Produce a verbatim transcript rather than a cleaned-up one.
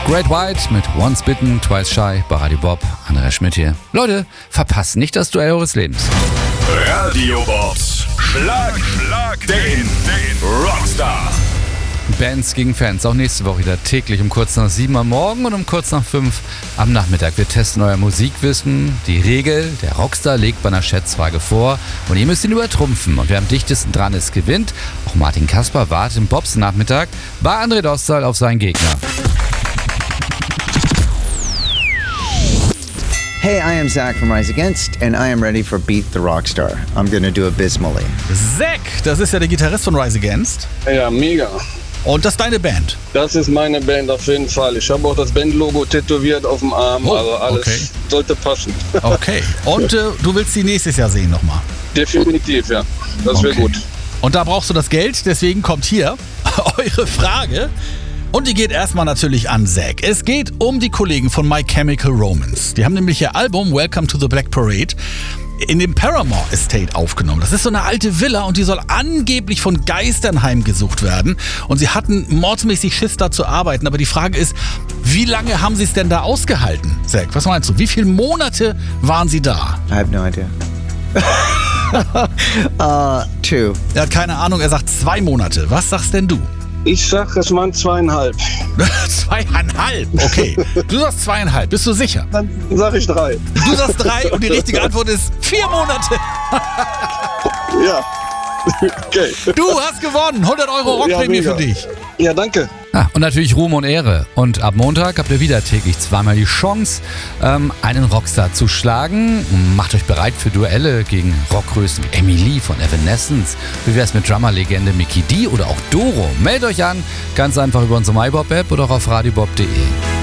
Great White mit Once Bitten, Twice Shy bei Radio Bob. Andrea Schmidt hier. Leute, verpasst nicht das Duell eures Lebens. Radio Bobs Schlag, Schlag den, den Rockstar. Bands gegen Fans, auch nächste Woche wieder täglich um kurz nach sieben am Morgen und um kurz nach fünf am Nachmittag. Wir testen euer Musikwissen. Die Regel, der Rockstar legt bei einer Schätzfrage vor und ihr müsst ihn übertrumpfen. Und wer am dichtesten dran ist, gewinnt. Auch Martin Kasper wartet im Bobs Nachmittag bei André Dostal auf seinen Gegner. Hey, I am Zach from Rise Against, and I am ready for Beat the Rockstar. I'm gonna do abysmally. Zack, das ist ja der Gitarrist von Rise Against. Ja, mega. Und das ist deine Band. Das ist meine Band auf jeden Fall. Ich habe auch das Bandlogo tätowiert auf dem Arm. Oh, also alles okay. sollte passen. Okay. Und äh, du willst sie nächstes Jahr sehen nochmal? Definitiv, ja. Das wäre Okay. gut. Und da brauchst du das Geld, deswegen kommt hier eure Frage. Und die geht erstmal natürlich an Zack. Es geht um die Kollegen von My Chemical Romance. Die haben nämlich ihr Album Welcome to the Black Parade in dem Paramore Estate aufgenommen. Das ist so eine alte Villa und die soll angeblich von Geistern heimgesucht werden. Und sie hatten mordsmäßig Schiss, da zu arbeiten. Aber die Frage ist, wie lange haben sie es denn da ausgehalten? Zack, was meinst du? Wie viele Monate waren sie da? I have no idea. uh, two. Er hat keine Ahnung, er sagt zwei Monate. Was sagst denn du? Ich sag, es waren zweieinhalb. Zweieinhalb, okay. Du sagst zweieinhalb, bist du sicher? Dann sag ich drei. Du sagst drei und die richtige Antwort ist vier Monate. Ja. Okay. Du hast gewonnen. hundert Euro Rockprämie Ja, für mega. dich. Ja, danke. Ah, und natürlich Ruhm und Ehre. Und ab Montag habt ihr wieder täglich zweimal die Chance, ähm, einen Rockstar zu schlagen. Macht euch bereit für Duelle gegen Rockgrößen wie Emily von Evanescence. Wie wär's mit Drummerlegende Mickey D oder auch Doro? Meldet euch an, ganz einfach über unsere MyBob-App oder auch auf radiobob punkt de.